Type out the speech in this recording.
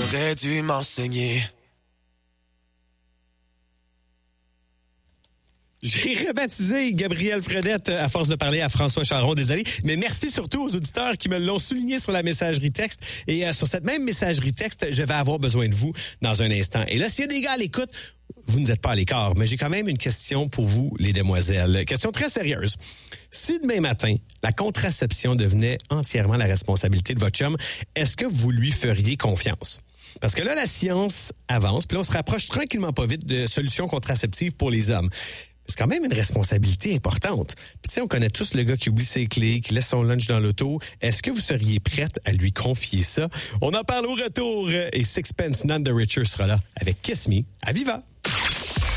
T'aurais dû m'enseigner. J'ai rebaptisé Gabriel Fredette à force de parler à François Charon, désolé. Mais merci surtout aux auditeurs qui me l'ont souligné sur la messagerie texte. Et sur cette même messagerie texte, je vais avoir besoin de vous dans un instant. Et là, s'il y a des gars à l'écoute, vous n'êtes pas à l'écart, mais j'ai quand même une question pour vous, les demoiselles. Question très sérieuse. Si demain matin, la contraception devenait entièrement la responsabilité de votre chum, est-ce que vous lui feriez confiance? Parce que là, la science avance, puis là, on se rapproche tranquillement pas vite de solutions contraceptives pour les hommes. C'est quand même une responsabilité importante. Puis tu sais, on connaît tous le gars qui oublie ses clés, qui laisse son lunch dans l'auto. Est-ce que vous seriez prête à lui confier ça? On en parle au retour et Sixpence None the Richer sera là avec Kiss Me à Viva.